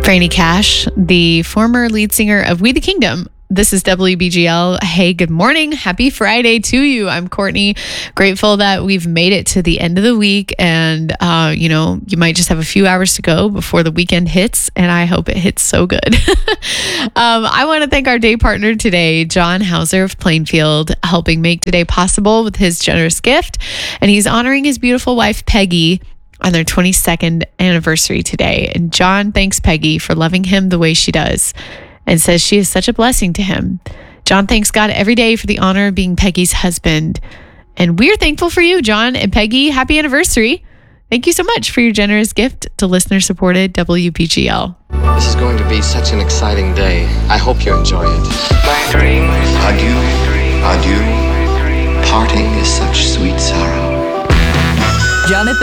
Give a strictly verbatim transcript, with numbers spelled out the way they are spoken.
Franny Cash, the former lead singer of We the Kingdom. This is W B G L. Hey, good morning. Happy Friday to you. I'm Courtney. Grateful that we've made it to the end of the week. And, uh, you know, you might just have a few hours to go before the weekend hits. And I hope it hits so good. um, I want to thank our day partner today, John Hauser of Plainfield, helping make today possible with his generous gift. And he's honoring his beautiful wife, Peggy, on their twenty-second anniversary today. And John thanks Peggy for loving him the way she does and says she is such a blessing to him. John thanks God every day for the honor of being Peggy's husband. And we're thankful for you, John and Peggy. Happy anniversary. Thank you so much for your generous gift to listener-supported W B G L. This is going to be such an exciting day. I hope you enjoy it. Adieu, adieu. Parting is such sweet sorrow. Jonathan